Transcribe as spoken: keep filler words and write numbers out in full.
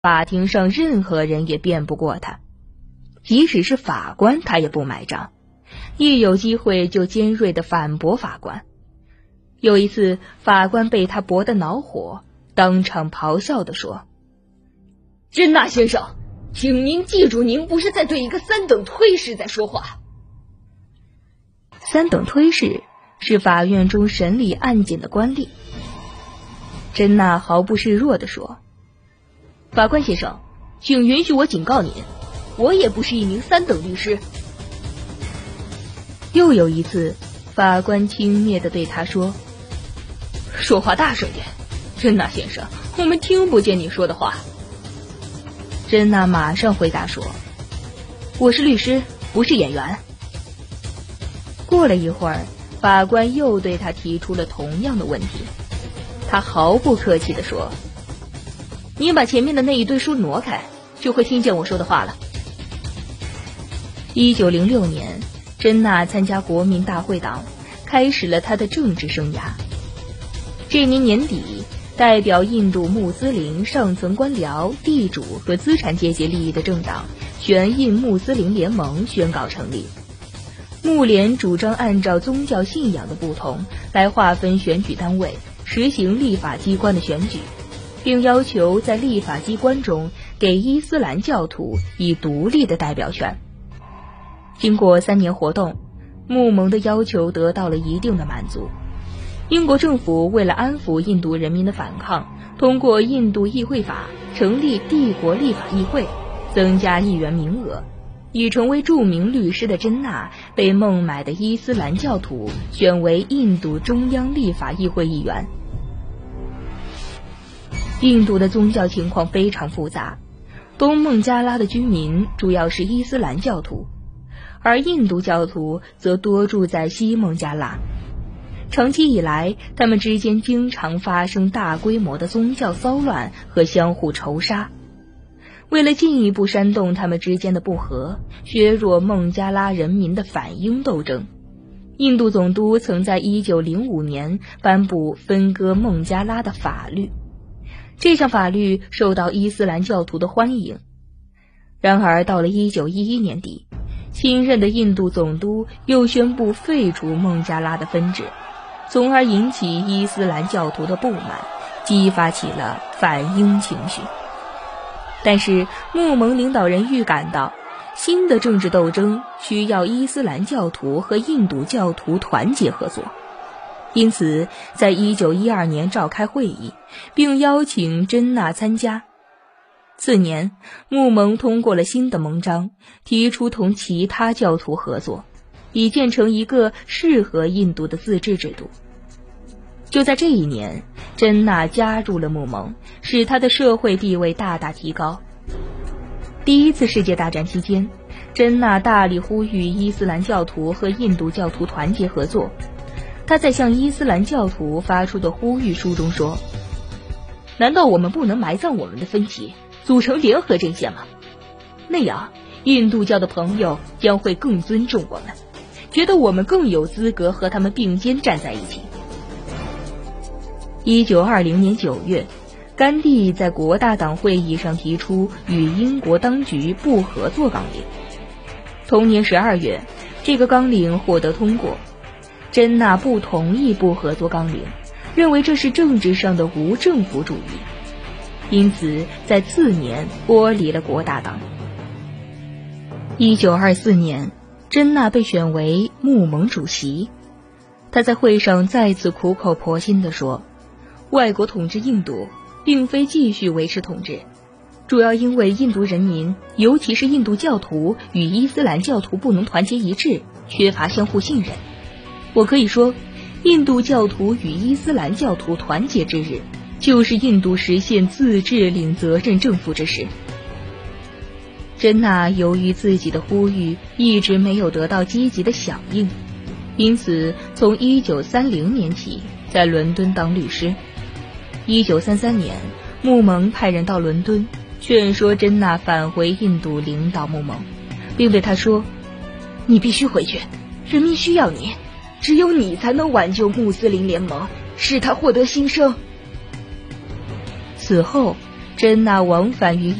法庭上任何人也辩不过他，即使是法官他也不买账，一有机会就尖锐地反驳法官。有一次，法官被他驳得恼火，当场咆哮地说： 真纳先生，请您记住，您不是在对一个三等推事在说话。 三等推事是法院中审理案件的官吏。真纳毫不示弱地说： 法官先生，请允许我警告您，我也不是一名三等律师。 又有一次，法官轻蔑地对他说： 说话大声点，真纳先生，我们听不见你说的话。 真纳马上回答说：我是律师，不是演员。过了一会儿，法官又对他提出了同样的问题，他毫不客气地说： 您把前面的那一堆书挪开，就会听见我说的话了。 一九零六年，真纳参加国民大会党，开始了他的政治生涯。这年年底，代表印度穆斯林上层官僚、地主和资产阶级利益的政党全印穆斯林联盟宣告成立。穆联主张按照宗教信仰的不同来划分选举单位，实行立法机关的选举，并要求在立法机关中给伊斯兰教徒以独立的代表权。经过三年活动，穆盟的要求得到了一定的满足。英国政府为了安抚印度人民的反抗，通过印度议会法成立帝国立法议会，增加议员名额。已成为著名律师的真纳被孟买的伊斯兰教徒选为印度中央立法议会议员。印度的宗教情况非常复杂，东孟加拉的居民主要是伊斯兰教徒，而印度教徒则多住在西孟加拉。长期以来，他们之间经常发生大规模的宗教骚乱和相互仇杀。为了进一步煽动他们之间的不和，削弱孟加拉人民的反英斗争，印度总督曾在一九零五年颁布分割孟加拉的法律。这项法律受到伊斯兰教徒的欢迎。然而到了一九一一年底，新任的印度总督又宣布废除孟加拉的分治，从而引起伊斯兰教徒的不满，激发起了反英情绪。但是穆盟领导人预感到新的政治斗争需要伊斯兰教徒和印度教徒团结合作，因此在一九一二年召开会议，并邀请真纳参加。次年，穆盟通过了新的盟章，提出同其他教徒合作，以建成一个适合印度的自治制度。就在这一年，真纳加入了穆盟，使他的社会地位大大提高。第一次世界大战期间，真纳大力呼吁伊斯兰教徒和印度教徒团结合作。他在向伊斯兰教徒发出的呼吁书中说：难道我们不能埋葬我们的分歧，组成联合阵线吗？那样，印度教的朋友将会更尊重我们，觉得我们更有资格和他们并肩站在一起。一九二零年九月，甘地在国大党会议上提出与英国当局不合作纲领。同年十二月，这个纲领获得通过。真纳不同意不合作纲领，认为这是政治上的无政府主义，因此在次年脱离了国大党。一九二四年，真纳被选为穆盟主席。他在会上再次苦口婆心地说，外国统治印度并非继续维持统治，主要因为印度人民，尤其是印度教徒与伊斯兰教徒不能团结一致，缺乏相互信任。我可以说，印度教徒与伊斯兰教徒团结之日，就是印度实现自治领责任政府之时。真纳由于自己的呼吁一直没有得到积极的响应，因此从一九三零年起在伦敦当律师。一九三三年，穆盟派人到伦敦，劝说真纳返回印度领导穆盟，并对他说：你必须回去，人民需要你，只有你才能挽救穆斯林联盟，使他获得新生。此后， 真纳往返于